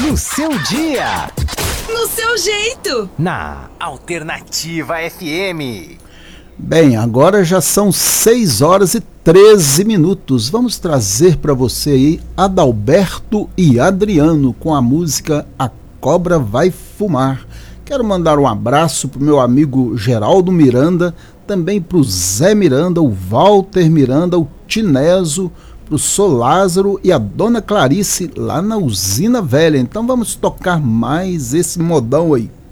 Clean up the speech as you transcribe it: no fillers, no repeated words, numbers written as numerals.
No seu dia. No seu jeito. Na Alternativa FM. Bem, agora já são 6h13. Vamos trazer para você aí Adalberto e Adriano com a música A Cobra Vai Fumar. Quero mandar um abraço pro meu amigo Geraldo Miranda, também pro Zé Miranda, o Walter Miranda, o Tineso, pro Sô Lázaro e a Dona Clarice lá na Usina Velha. Então vamos tocar mais esse modão aí.